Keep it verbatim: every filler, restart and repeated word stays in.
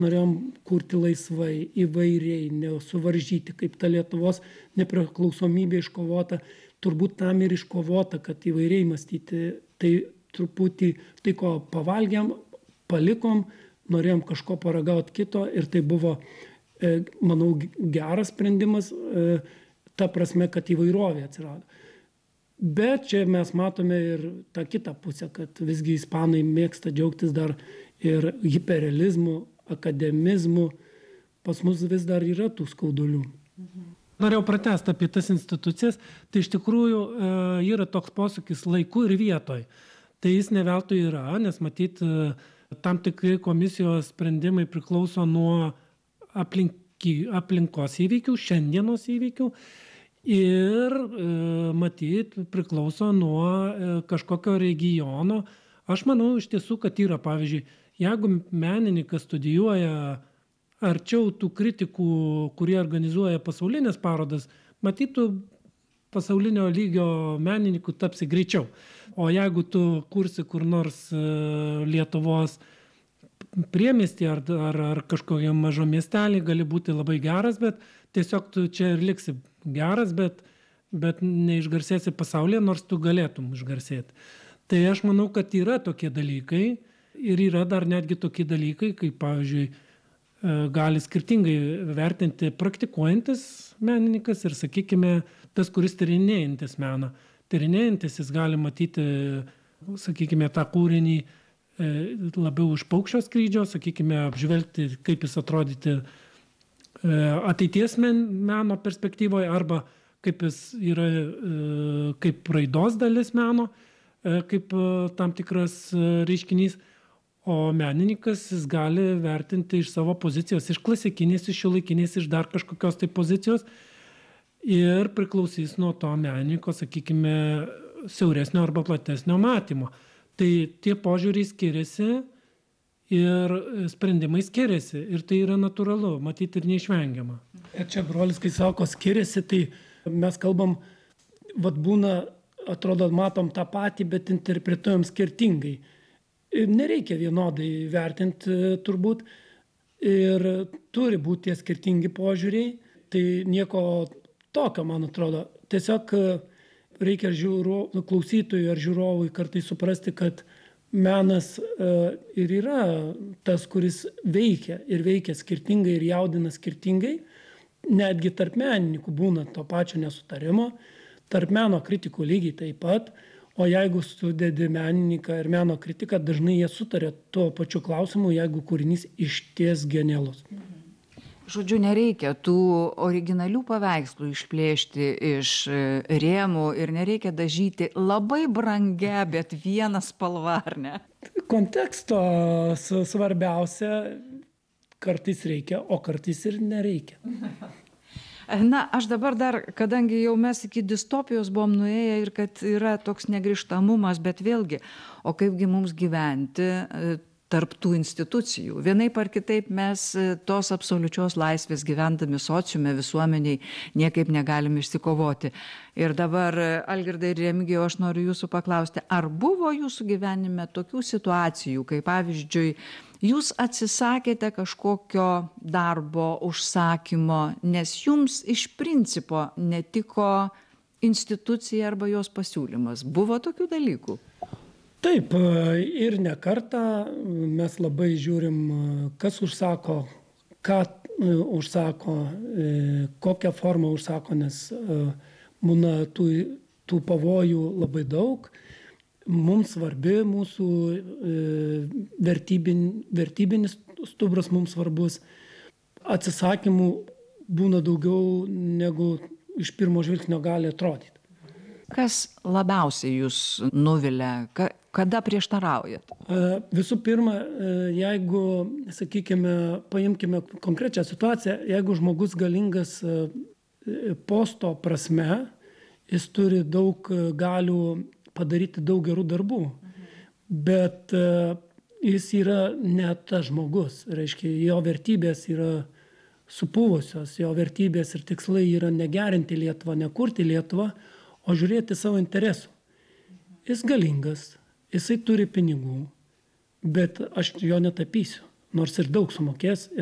norėjom kurti laisvai, įvairiai, nesuvaržyti, kaip ta Lietuvos nepriklausomybė iškovota, turbūt tam ir iškovota, kad įvairiai mąstyti. Tai truputį, tai ko pavalgėm, palikom, norėjom kažko paragauti kito ir tai buvo, manau, geras sprendimas, ta prasme, kad įvairovė atsirado. Bet čia mes matome ir tą kitą pusę, kad visgi ispanai mėgsta džiaugtis dar ir hiperrealizmu, akademizmu. Pas mus vis dar yra tų skaudulių. Norėjau pratęsti apie tas institucijas. Tai iš tikrųjų yra toks posūkis laiku ir vietoj. Tai jis ne veltui yra, nes matyt, tam tikri komisijos sprendimai priklauso nuo aplinki, aplinkos įvykių, šiandienos įvykių. Ir matyt, priklauso nuo kažkokio regiono. Aš manau iš tiesų, kad yra, pavyzdžiui, jeigu menininkas studijuoja arčiau tų kritikų, kurie organizuoja pasaulinės parodas, matytų pasaulinio lygio menininkų tapsi greičiau. O jeigu tu kursi kur nors Lietuvos priemiestį ar, ar, ar kažkokiam mažo miestelį, gali būti labai geras, bet tiesiog tu čia ir liksi geras, bet, bet neišgarsėsi pasaulyje, nors tu galėtum išgarsėti. Tai aš manau, kad yra tokie dalykai ir yra dar netgi tokie dalykai, kaip pavyzdžiui, gali skirtingai vertinti praktikuojantis menininkas ir, sakykime, tas, kuris tyrinėjantis meną. Tyrinėjantis jis gali matyti, sakykime, tą kūrinį labiau iš paukščio skrydžio, sakykime, apžvelgti, kaip jis atrodyti ateities meno perspektyvoje arba kaip jis yra kaip raidos dalis meno, kaip tam tikras reiškinys. O menininkas jis gali vertinti iš savo pozicijos, iš klasikinės, iš šiuolaikinės, iš dar kažkokios tai pozicijos ir priklausys nuo to menininko, sakykime, siauresnio arba platesnio matymo. Tai tie požiūriai skiriasi ir sprendimai skiriasi ir tai yra natūralu, matyti ir neišvengiama. Ir čia brolis, kai sako skiriasi, tai mes kalbam, vat būna, atrodo, matom tą patį, bet interpretuojam skirtingai. Nereikia vienodai vertinti turbūt ir turi būti tie skirtingi požiūriai. Tai nieko tokio, man atrodo. Tiesiog reikia žiūro, klausytojui ar žiūrovui kartais suprasti, kad menas ir yra tas, kuris veikia ir veikia skirtingai ir jaudina skirtingai. Netgi tarp menininkų būna to pačio nesutarimo, tarp meno kritikų lygiai taip pat. O jeigu sudedi menininką ir meno kritiką, dažnai jie sutarė tuo pačiu klausimu, jeigu kūrinys išties genialus. Žodžiu, nereikia tų originalių paveikslų išplėšti iš rėmų ir nereikia dažyti labai brangia, bet viena spalva, ar ne? Konteksto svarbiausia kartais reikia, o kartais ir nereikia. Na, aš dabar dar, kadangi jau mes iki distopijos buvom nuėję ir kad yra toks negrįžtamumas, bet vėlgi, o kaipgi mums gyventi tarp tų institucijų. Vienaip ar kitaip mes tos absoliučios laisvės gyvendami sociume, visuomeniai niekaip negalim išsikovoti. Ir dabar, Algirdai ir Remigijau, aš noriu jūsų paklausti, ar buvo jūsų gyvenime tokių situacijų, kai pavyzdžiui, jūs atsisakėte kažkokio darbo, užsakymo, nes jums iš principo netiko institucija arba jos pasiūlymas. Buvo tokių dalykų? Taip, ir ne kartą mes labai žiūrim, kas užsako, ką užsako, kokią formą užsako, nes būna tų, tų pavojų labai daug. Mums svarbi mūsų vertybin, vertybinis stuburas mums svarbus. Atsisakymų būna daugiau, negu iš pirmo žvilgsnio gali atrodyti. Kas labiausiai jūs nuvilia, kada prieštaraujat? Visų pirma, jeigu, sakykime, paimkime konkrečią situaciją, jeigu žmogus galingas posto prasme, jis turi daug galių padaryti daug gerų darbų, bet jis yra ne tas žmogus, reiškia, jo vertybės yra supuvusios, jo vertybės ir tikslai yra negerinti Lietuvą, nekurti Lietuvą, o žiūrėti savo interesų. Jis galingas, jisai turi pinigų, bet aš jo netapysiu. nors ir daug sumokės